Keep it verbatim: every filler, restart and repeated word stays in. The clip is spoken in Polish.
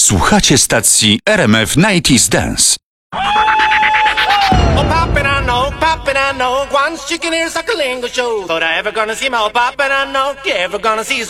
Słuchacie stacji R M F dziewięćdziesiąt Dance. Oh, poppin', I know, poppin', I know. One chicken ears like a lingo show. But I ever gonna see my oh, poppin', I know. You ever gonna see